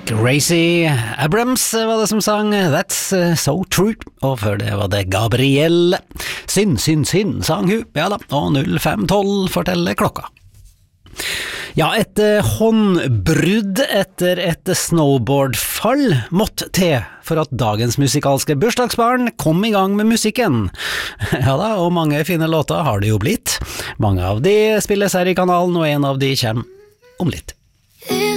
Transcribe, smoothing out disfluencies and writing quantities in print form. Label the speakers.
Speaker 1: Gracie Abrams var det som sang That's So True, og før det var det Gabrielle. Synd, sang hun, ja da, og 0512 forteller klokka. Ja, et håndbrudd etter et snowboardfall måtte til for at dagens musikalske bursdagsbarn kom i gang med musikken. Ja da, og mange fine låter har det jo blitt. Mange av de spilles her i kanalen, og en av de kommer om litt.